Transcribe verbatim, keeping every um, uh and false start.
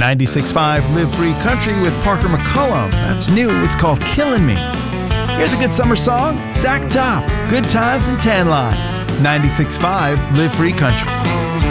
ninety-six point five Live Free Country with Parker McCullum. That's new. It's called Killing Me. Here's a good summer song. Zach Top, Good Times and Tan Lines. ninety-six point five Live Free Country.